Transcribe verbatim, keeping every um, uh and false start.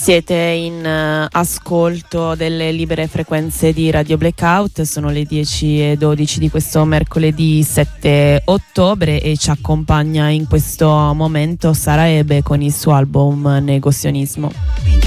Siete in uh, ascolto delle libere frequenze di Radio Blackout, sono le dieci e dodici di questo mercoledì sette ottobre e ci accompagna in questo momento Sara Ebe con il suo album Negozionismo.